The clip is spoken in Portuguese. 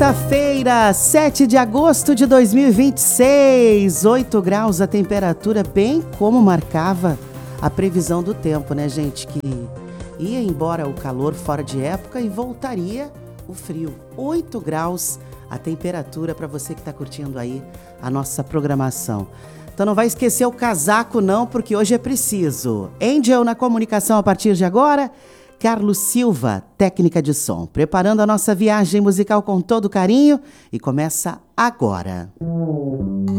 Sexta-feira, 7 de agosto de 2026, 8 graus a temperatura, bem como marcava a previsão do tempo, né, gente? Que ia embora o calor fora de época e voltaria o frio. 8 graus a temperatura para você que está curtindo aí a nossa programação. Então não vai esquecer o casaco não, porque hoje é preciso. Angel na comunicação a partir de agora. Carlos Silva, técnica de som, preparando a nossa viagem musical com todo carinho e começa agora.